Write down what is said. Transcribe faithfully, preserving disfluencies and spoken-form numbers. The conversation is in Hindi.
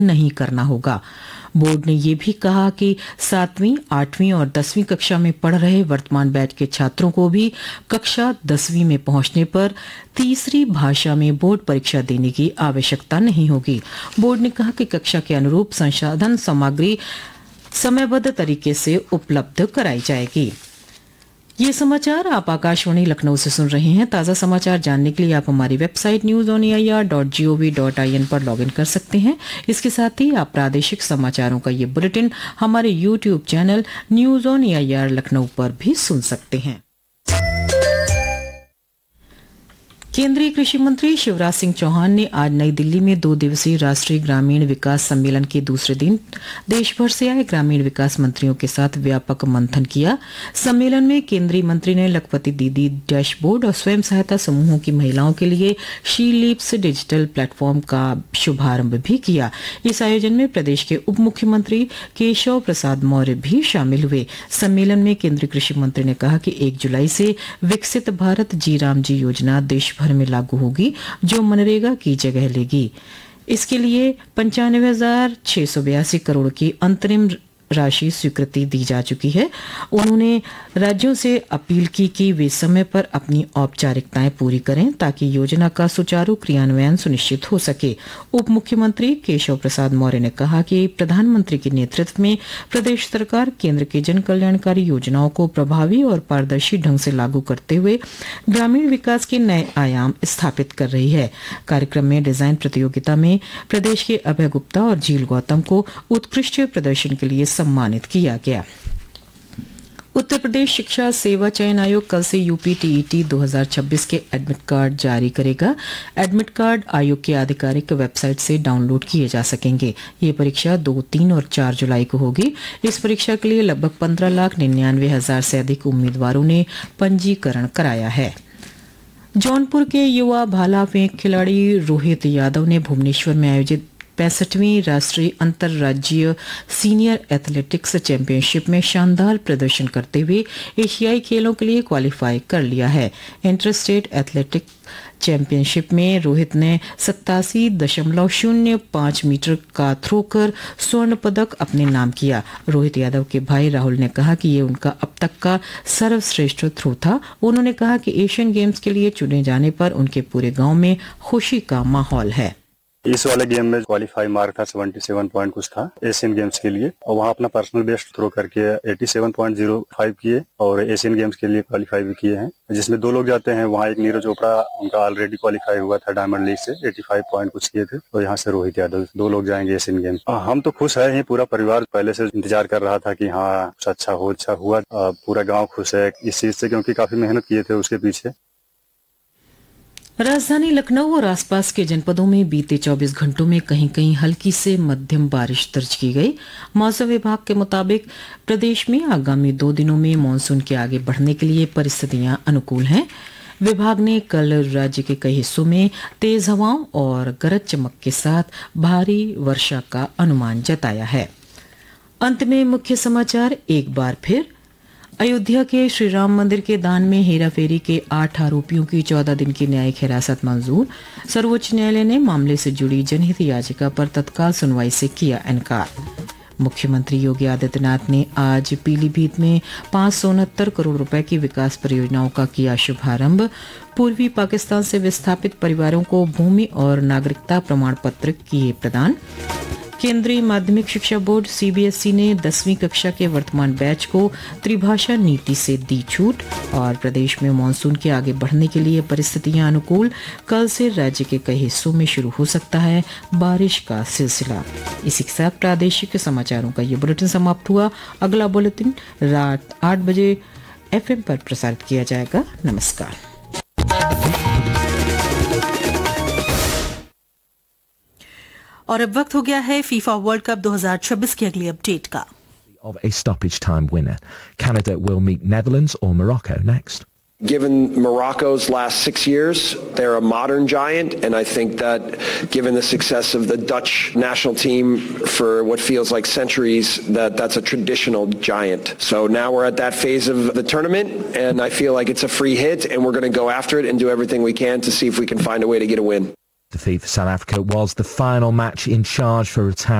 नहीं करना होगा। बोर्ड ने यह भी कहा कि सातवीं, आठवीं और दसवीं कक्षा में पढ़ रहे वर्तमान बैच के छात्रों को भी कक्षा दसवीं में पहुंचने पर तीसरी भाषा में बोर्ड परीक्षा देने की आवश्यकता नहीं होगी। बोर्ड ने कहा कि कक्षा के अनुरूप संसाधन सामग्री समयबद्ध तरीके से उपलब्ध कराई जाएगी। ये समाचार आप आकाशवाणी लखनऊ से सुन रहे हैं। ताज़ा समाचार जानने के लिए आप हमारी website news on A I R dot G O V dot I N पर लॉगिन कर सकते हैं। इसके साथ ही आप प्रादेशिक समाचारों का ये बुलेटिन हमारे YouTube channel news on A I R Lucknow पर भी सुन सकते हैं। केंद्रीय कृषि मंत्री शिवराज सिंह चौहान ने आज नई दिल्ली में दो दिवसीय राष्ट्रीय ग्रामीण विकास सम्मेलन के दूसरे दिन देश भर से आए ग्रामीण विकास मंत्रियों के साथ व्यापक मंथन किया। सम्मेलन में केंद्रीय मंत्री ने लखपति दीदी डैशबोर्ड और स्वयं सहायता समूहों की महिलाओं के लिए शी लीप्स डिजिटल प्लेटफॉर्म का शुभारंभ भी किया। इस आयोजन में प्रदेश के उप मुख्यमंत्री केशव प्रसाद मौर्य भी शामिल हुए। सम्मेलन में केंद्रीय कृषि मंत्री ने कहा कि एक जुलाई से विकसित भारत जी राम जी योजना देश भर में लागू होगी, जो मनरेगा की जगह लेगी। इसके लिए पंचानवे हजार छह सौ बयासी करोड़ की अंतरिम राशि स्वीकृति दी जा चुकी है। उन्होंने राज्यों से अपील की कि वे समय पर अपनी औपचारिकताएं पूरी करें ताकि योजना का सुचारू क्रियान्वयन सुनिश्चित हो सके। उप मुख्यमंत्री केशव प्रसाद मौर्य ने कहा कि प्रधानमंत्री के नेतृत्व में प्रदेश सरकार केंद्र के जन कल्याणकारी योजनाओं को प्रभावी और पारदर्शी ढंग से लागू करते हुए ग्रामीण विकास के नए आयाम स्थापित कर रही है। कार्यक्रम में डिजाइन प्रतियोगिता में प्रदेश के अभय गुप्ता और झील गौतम को उत्कृष्ट प्रदर्शन के लिए सम्मानित किया गया। उत्तर प्रदेश शिक्षा सेवा चयन आयोग कल से यूपी टीईटी दो हज़ार छब्बीस के एडमिट कार्ड जारी करेगा। एडमिट कार्ड आयोग की आधिकारिक वेबसाइट से डाउनलोड किए जा सकेंगे। ये परीक्षा दो, तीन और चार जुलाई को होगी। इस परीक्षा के लिए लगभग पंद्रह लाख निन्यानवे हजार से अधिक उम्मीदवारों ने पंजीकरण कराया है। जौनपुर के युवा भाला फेंक खिलाड़ी रोहित यादव ने भुवनेश्वर में आयोजित पैंसठवीं राष्ट्रीय अंतर्राज्यीय सीनियर एथलेटिक्स चैंपियनशिप में शानदार प्रदर्शन करते हुए एशियाई खेलों के लिए क्वालिफाई कर लिया है। इंटर स्टेट एथलेटिक्स चैंपियनशिप में रोहित ने सत्तासी दशमलव शून्य पांच मीटर का थ्रो कर स्वर्ण पदक अपने नाम किया। रोहित यादव के भाई राहुल ने कहा कि ये उनका अब तक का सर्वश्रेष्ठ थ्रो था। उन्होंने कहा कि एशियन गेम्स के लिए चुने जाने पर उनके पूरे गांव में खुशी का माहौल है। इस वाले गेम में क्वालिफाई मार्क था सतहत्तर पॉइंट कुछ था एशियन गेम्स के लिए, और वहाँ अपना पर्सनल बेस्ट थ्रो करके सत्तासी पॉइंट ज़ीरो फाइव किए और एशियन गेम्स के लिए क्वालिफाई भी किए हैं, जिसमें दो लोग जाते हैं। वहाँ एक नीरज चोपड़ा, उनका ऑलरेडी क्वालिफाई हुआ था डायमंड लीग से, पचासी पॉइंट कुछ किए थे, और यहाँ से रोहित यादव, दो लोग जाएंगे एशियन गेम्स। हम तो खुश है ही, पूरा परिवार पहले से इंतजार कर रहा था कि हाँ कुछ अच्छा हो, अच्छा हुआ। पूरा गाँव खुश है इस चीज से, क्योंकि काफी मेहनत किए थे उसके पीछे। राजधानी लखनऊ और आसपास के जनपदों में बीते चौबीस घंटों में कहीं कहीं हल्की से मध्यम बारिश दर्ज की गई। मौसम विभाग के मुताबिक प्रदेश में आगामी दो दिनों में मानसून के आगे बढ़ने के लिए परिस्थितियां अनुकूल हैं। विभाग ने कल राज्य के कई हिस्सों में तेज हवाओं और गरज चमक के साथ भारी वर्षा का अनुमान जताया है। अंत में मुख्य समाचार एक बार फिर। अयोध्या के श्री राम मंदिर के दान में हेराफेरी के आठ आरोपियों की चौदह दिन की न्यायिक हिरासत मंजूर। सर्वोच्च न्यायालय ने मामले से जुड़ी जनहित याचिका पर तत्काल सुनवाई से किया इनकार। मुख्यमंत्री योगी आदित्यनाथ ने आज पीलीभीत में पांच सौ उनहत्तर करोड़ रुपए की विकास परियोजनाओं का किया शुभारंभ। पूर्वी पाकिस्तान से विस्थापित परिवारों को भूमि और नागरिकता प्रमाण पत्र किए प्रदान। केंद्रीय माध्यमिक शिक्षा board C B S E ने दसवीं कक्षा के वर्तमान बैच को त्रिभाषा नीति से दी छूट। और प्रदेश में मानसून के आगे बढ़ने के लिए परिस्थितियां अनुकूल। कल से राज्य के कई हिस्सों में शुरू हो सकता है बारिश का सिलसिला। इसी के साथ प्रादेशिक समाचारों का ये बुलेटिन समाप्त हुआ। अगला बुलेटिन रात आठ बजे एफ एम पर प्रसारित किया जाएगा। नमस्कार। और अब वक्त हो गया है फीफा वर्ल्ड कप दो हज़ार छब्बीस की अगली अपडेट का। Of a stoppage time winner. Canada will meet Netherlands or Morocco next. Given Morocco's last six years, they're a modern giant, and I think that given the success of the Dutch national team for what feels like centuries, that that's a traditional giant. So now we're at that phase of the tournament, and I feel like it's a free hit, and we're going to go after it and do everything we can to see if we can find a way to get a win. Defeat for South Africa was the final match in charge for retiring